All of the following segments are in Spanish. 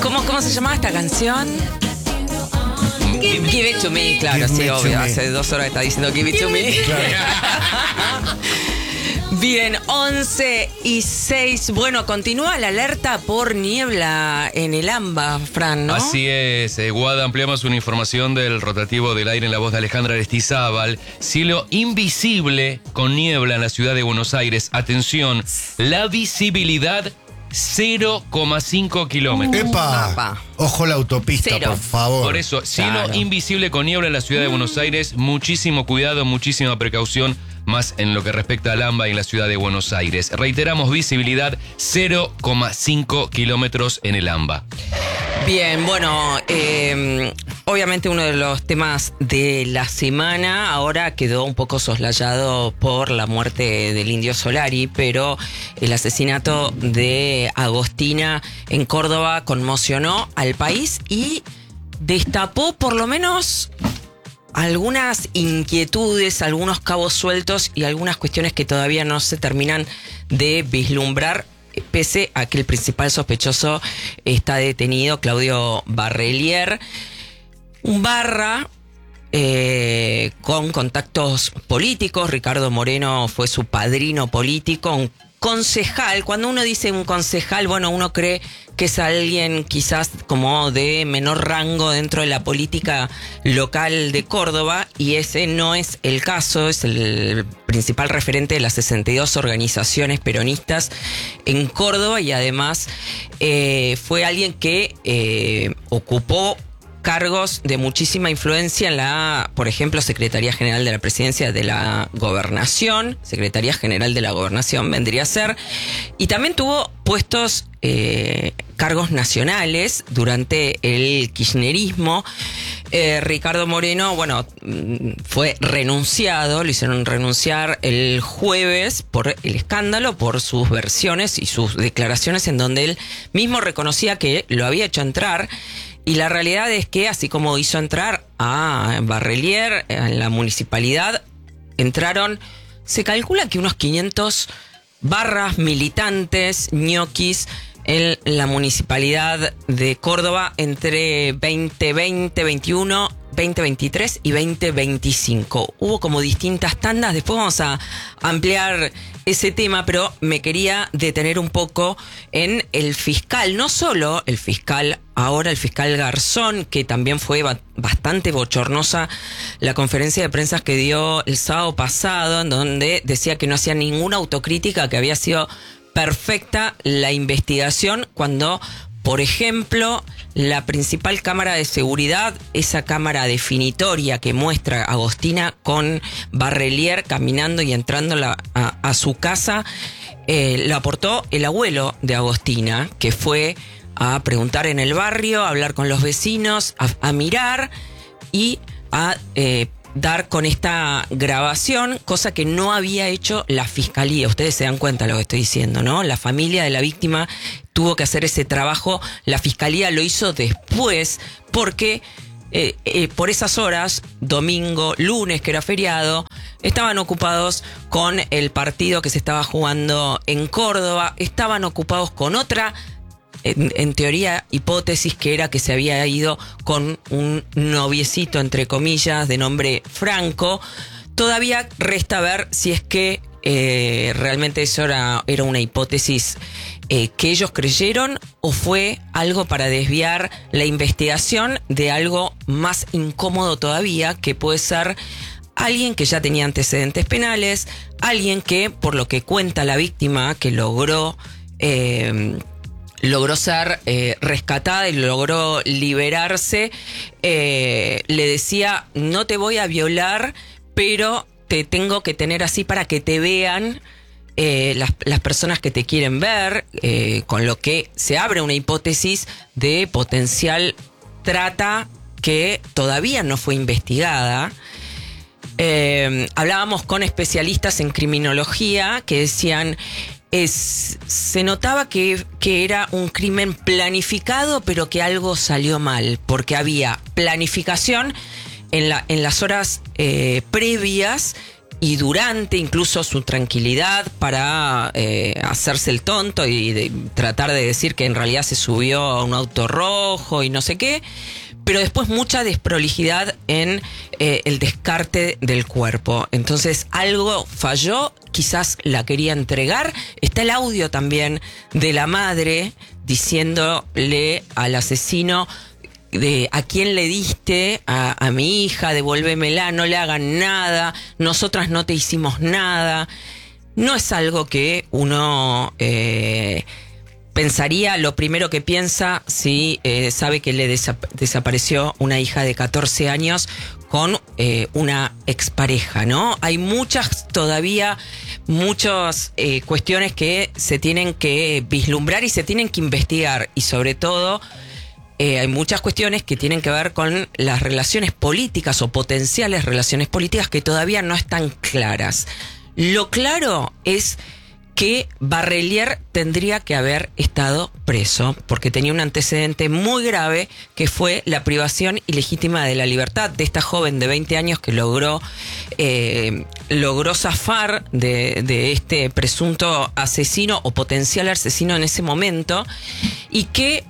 ¿Cómo se llamaba esta canción? Give it to me, claro, sí, obvio. Hace 2 horas está diciendo give it to me. Claro. Bien, 11:06. Bueno, continúa la alerta por niebla en el AMBA, Fran, ¿no? Así es, Guada, ampliamos una información del rotativo del aire en la voz de Alejandra Aristizábal. Cielo invisible con niebla en la ciudad de Buenos Aires. Atención, la visibilidad 0,5 kilómetros. ¡Epa! Ojo la autopista, 0. por favor. Por eso, cielo invisible con niebla en la ciudad de Buenos Aires. Muchísimo cuidado, muchísima precaución, más en lo que respecta al AMBA y en la ciudad de Buenos Aires. Reiteramos, visibilidad 0,5 kilómetros en el AMBA. Bien, bueno, obviamente uno de los temas de la semana ahora quedó un poco soslayado por la muerte del Indio Solari, pero el asesinato de Agostina en Córdoba conmocionó al país y destapó por lo menos algunas inquietudes, algunos cabos sueltos y algunas cuestiones que todavía no se terminan de vislumbrar, pese a que el principal sospechoso está detenido, Claudio Barrelier, un barra con contactos políticos. Ricardo Moreno fue su padrino político, un concejal. Cuando uno dice un concejal, bueno, uno cree que es alguien quizás como de menor rango dentro de la política local de Córdoba, y ese no es el caso. Es el principal referente de las 62 organizaciones peronistas en Córdoba, y además fue alguien que ocupó cargos de muchísima influencia en la, por ejemplo, Secretaría General de la Presidencia de la Gobernación. Secretaría General de la Gobernación vendría a ser. Y también tuvo puestos, cargos nacionales durante el kirchnerismo. Ricardo Moreno, bueno, fue renunciado, lo hicieron renunciar el jueves por el escándalo, por sus versiones y sus declaraciones en donde él mismo reconocía que lo había hecho entrar. Y la realidad es que, así como hizo entrar a Barrelier en la municipalidad, entraron, se calcula que unos 500 barras, militantes, ñoquis, en la municipalidad de Córdoba entre 2020, 2021, 2023 y 2025. Hubo como distintas tandas, después vamos a ampliar ese tema, pero me quería detener un poco en el fiscal, no solo el fiscal, ahora el fiscal Garzón, que también fue bastante bochornosa la conferencia de prensa que dio el sábado pasado, en donde decía que no hacía ninguna autocrítica, que había sido perfecta la investigación, cuando, por ejemplo, la principal cámara de seguridad, esa cámara definitoria que muestra a Agostina con Barrelier caminando y entrando a su casa, la aportó el abuelo de Agostina, que fue a preguntar en el barrio, a hablar con los vecinos, a mirar y a dar con esta grabación, cosa que no había hecho la fiscalía. Ustedes se dan cuenta de lo que estoy diciendo, ¿no? La familia de la víctima tuvo que hacer ese trabajo, la fiscalía lo hizo después, porque por esas horas, domingo, lunes, que era feriado, estaban ocupados con el partido que se estaba jugando en Córdoba, estaban ocupados con otra, en teoría, hipótesis, que era que se había ido con un noviecito, entre comillas, de nombre Franco. Todavía resta ver si es que realmente eso era una hipótesis que ellos creyeron, o fue algo para desviar la investigación de algo más incómodo todavía, que puede ser alguien que ya tenía antecedentes penales, alguien que, por lo que cuenta la víctima, que logró ser rescatada y logró liberarse, le decía: no te voy a violar, pero te tengo que tener así para que te vean las personas que te quieren ver, con lo que se abre una hipótesis de potencial trata que todavía no fue investigada. Hablábamos con especialistas en criminología que decían, se notaba que era un crimen planificado, pero que algo salió mal, porque había planificación en las horas previas, y durante incluso su tranquilidad para hacerse el tonto y tratar de decir que en realidad se subió a un auto rojo y no sé qué, pero después mucha desprolijidad en el descarte del cuerpo. Entonces algo falló, quizás la quería entregar. Está el audio también de la madre diciéndole al asesino: ¿a quién le diste? A mi hija, devuélvemela, no le hagan nada, nosotras no te hicimos nada. No es algo que uno pensaría, lo primero que piensa si sabe que le desapareció una hija de 14 años con una expareja, ¿no? Hay muchas cuestiones que se tienen que vislumbrar y se tienen que investigar, y sobre todo hay muchas cuestiones que tienen que ver con las relaciones políticas o potenciales relaciones políticas que todavía no están claras. Lo claro es que Barrelier tendría que haber estado preso porque tenía un antecedente muy grave, que fue la privación ilegítima de la libertad de esta joven de 20 años que logró zafar de este presunto asesino o potencial asesino en ese momento, y que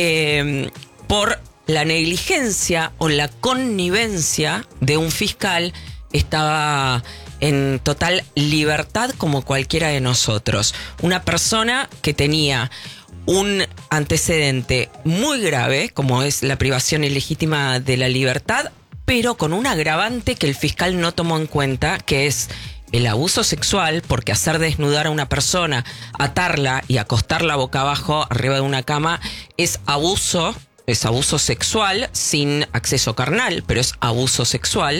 por la negligencia o la connivencia de un fiscal estaba en total libertad como cualquiera de nosotros. Una persona que tenía un antecedente muy grave, como es la privación ilegítima de la libertad, pero con un agravante que el fiscal no tomó en cuenta, que es el abuso sexual, porque hacer desnudar a una persona, atarla y acostarla boca abajo arriba de una cama es abuso sexual sin acceso carnal, pero es abuso sexual.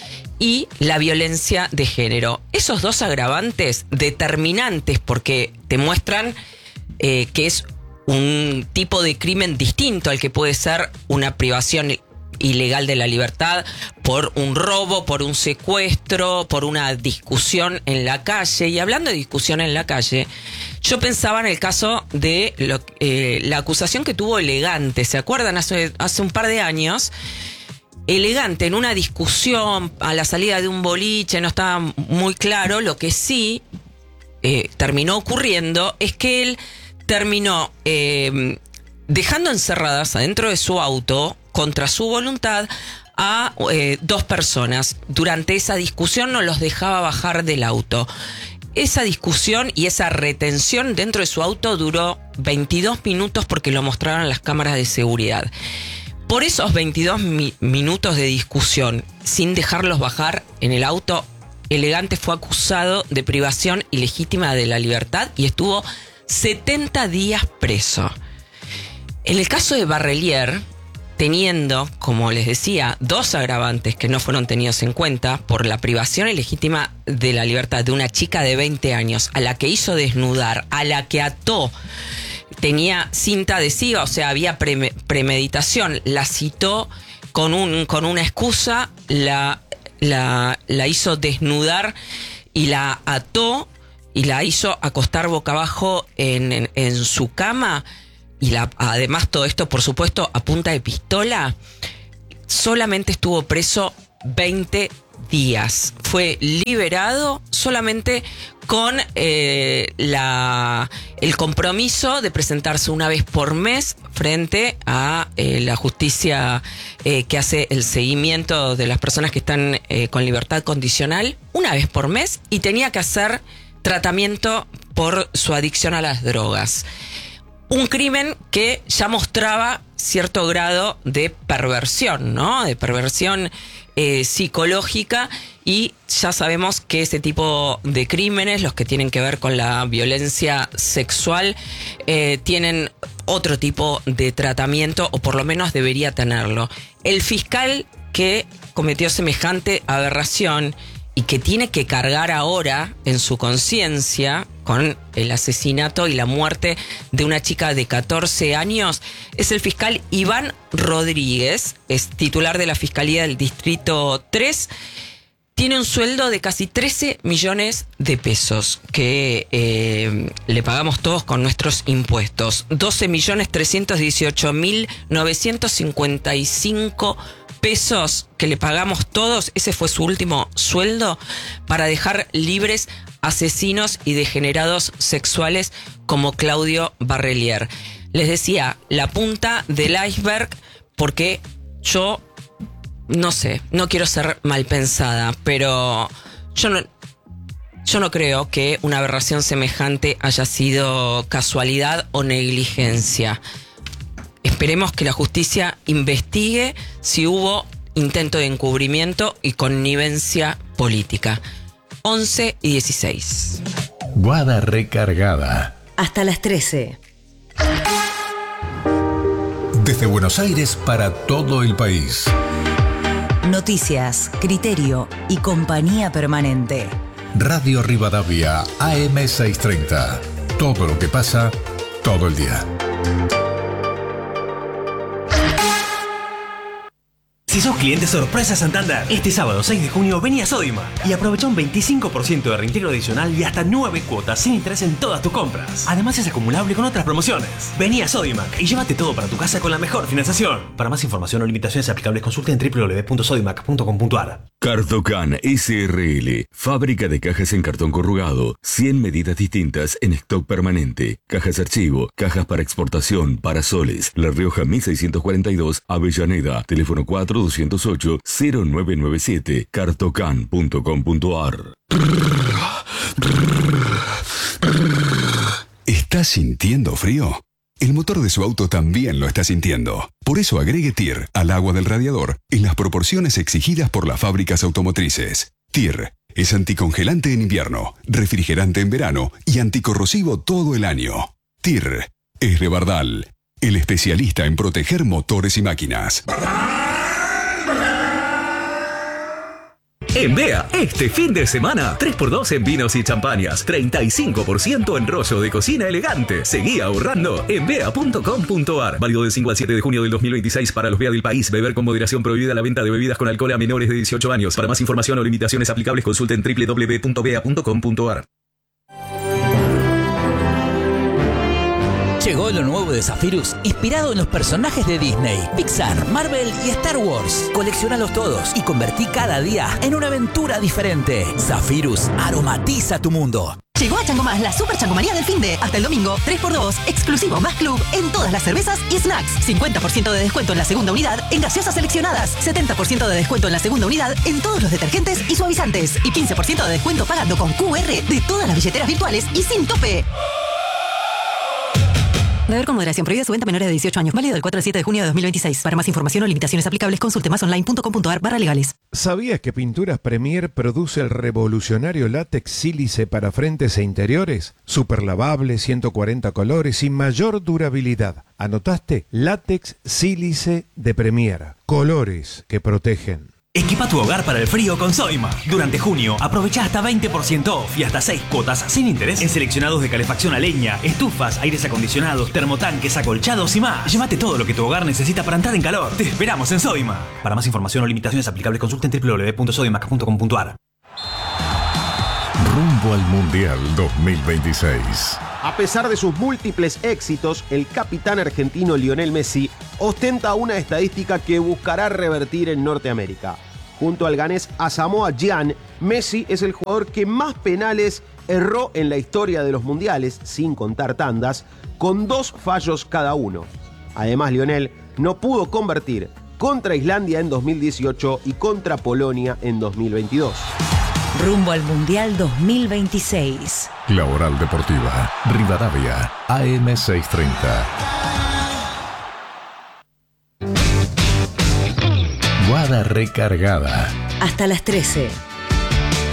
Y la violencia de género. Esos dos agravantes determinantes, porque te muestran que es un tipo de crimen distinto al que puede ser una privación ilegal de la libertad por un robo, por un secuestro, por una discusión en la calle. Y hablando de discusión en la calle, yo pensaba en el caso de la acusación que tuvo Elegante. ¿Se acuerdan? Hace un par de años, Elegante en una discusión a la salida de un boliche, no estaba muy claro. Lo que sí terminó ocurriendo es que él terminó dejando encerradas adentro de su auto contra su voluntad a dos personas. Durante esa discusión no los dejaba bajar del auto. Esa discusión y esa retención dentro de su auto duró 22 minutos porque lo mostraron las cámaras de seguridad. Por esos 22 minutos de discusión, sin dejarlos bajar en el auto, Elegante fue acusado de privación ilegítima de la libertad y estuvo 70 días preso. En el caso de Barrelier, teniendo, como les decía, dos agravantes que no fueron tenidos en cuenta por la privación ilegítima de la libertad de una chica de 20 años, a la que hizo desnudar, a la que ató, tenía cinta adhesiva, o sea, había premeditación, la citó con una excusa, la hizo desnudar y la ató y la hizo acostar boca abajo en su cama, y además todo esto, por supuesto, a punta de pistola. Solamente estuvo preso 20 días. Fue liberado solamente con el compromiso de presentarse una vez por mes frente a la justicia que hace el seguimiento de las personas que están con libertad condicional, una vez por mes, y tenía que hacer tratamiento por su adicción a las drogas. Un crimen que ya mostraba cierto grado de perversión, ¿no? De perversión psicológica, y ya sabemos que ese tipo de crímenes, los que tienen que ver con la violencia sexual, tienen otro tipo de tratamiento, o por lo menos debería tenerlo. El fiscal que cometió semejante aberración y que tiene que cargar ahora en su conciencia con el asesinato y la muerte de una chica de 14 años es el fiscal Iván Rodríguez, es titular de la Fiscalía del Distrito 3. Tiene un sueldo de casi 13 millones de pesos que le pagamos todos con nuestros impuestos. 12.318.955 pesos que le pagamos todos, ese fue su último sueldo para dejar libres asesinos y degenerados sexuales como Claudio Barrelier. Les decía, la punta del iceberg, porque yo, no sé, no quiero ser mal pensada, pero yo no creo que una aberración semejante haya sido casualidad o negligencia. Esperemos que la justicia investigue si hubo intento de encubrimiento y connivencia política. 11 y 16. Guada recargada. Hasta las 13. Desde Buenos Aires para todo el país. Noticias, criterio y compañía permanente. Radio Rivadavia, AM630. Todo lo que pasa, todo el día. Si sos cliente sorpresa Santander, este sábado 6 de junio vení a Sodimac y aprovecha un 25% de reintegro adicional y hasta 9 cuotas sin interés en todas tus compras. Además es acumulable con otras promociones. Vení a Sodimac y llévate todo para tu casa con la mejor financiación. Para más información o limitaciones aplicables consulte en www.sodimac.com.ar. Cartocan SRL, fábrica de cajas en cartón corrugado, 100 medidas distintas en stock permanente, cajas archivo, cajas para exportación, parasoles, La Rioja 1642, Avellaneda, teléfono 4208-0997, cartocan.com.ar. ¿Estás sintiendo frío? El motor de su auto también lo está sintiendo. Por eso agregue TIR al agua del radiador en las proporciones exigidas por las fábricas automotrices. TIR es anticongelante en invierno, refrigerante en verano y anticorrosivo todo el año. TIR es de Bardal, el especialista en proteger motores y máquinas. En BEA, este fin de semana, 3x2 en vinos y champañas, 35% en rollo de cocina elegante. Seguí ahorrando en bea.com.ar. Válido del 5 al 7 de junio del 2026 para los BEA del país. Beber con moderación, prohibida la venta de bebidas con alcohol a menores de 18 años. Para más información o limitaciones aplicables, consulten www.bea.com.ar. Llegó lo nuevo de Zephyrus, inspirado en los personajes de Disney, Pixar, Marvel y Star Wars. Coleccionalos todos y convertí cada día en una aventura diferente. Zephyrus aromatiza tu mundo. Llegó a Chango Más la super changomanía del finde. Hasta el domingo, 3x2, exclusivo más club en todas las cervezas y snacks. 50% de descuento en la segunda unidad en gaseosas seleccionadas. 70% de descuento en la segunda unidad en todos los detergentes y suavizantes. Y 15% de descuento pagando con QR de todas las billeteras virtuales y sin tope. Beber con moderación. Prohibida su venta a menores de 18 años. Válido del 4 al 7 de junio de 2026. Para más información o limitaciones aplicables, consulte masonline.com.ar/legales. ¿Sabías que Pinturas Premier produce el revolucionario látex sílice para frentes e interiores? Super lavable, 140 colores y mayor durabilidad. ¿Anotaste? Látex sílice de Premier. Colores que protegen. Equipa tu hogar para el frío con Sodimac. Durante junio, aprovecha hasta 20% off y hasta 6 cuotas sin interés en seleccionados de calefacción a leña, estufas, aires acondicionados, termotanques, acolchados y más. Llévate todo lo que tu hogar necesita para entrar en calor. Te esperamos en Sodimac. Para más información o limitaciones aplicables, consulten www.sodimac.com.ar. Rumbo al Mundial 2026. A pesar de sus múltiples éxitos, el capitán argentino Lionel Messi ostenta una estadística que buscará revertir en Norteamérica. Junto al ganés Asamoah Gyan, Messi es el jugador que más penales erró en la historia de los mundiales, sin contar tandas, con 2 fallos cada uno. Además, Lionel no pudo convertir contra Islandia en 2018 y contra Polonia en 2022. Rumbo al Mundial 2026. Laboral Deportiva, Rivadavia, AM630. Guada recargada. Hasta las 13.